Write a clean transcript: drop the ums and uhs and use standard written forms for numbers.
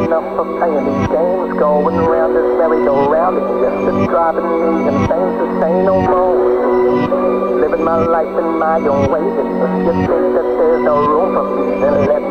enough for playing these games, going round this merry-go-round. It's just a driving me insane to say no more. Living my life in my own way. If you think that there's no room for me, then let me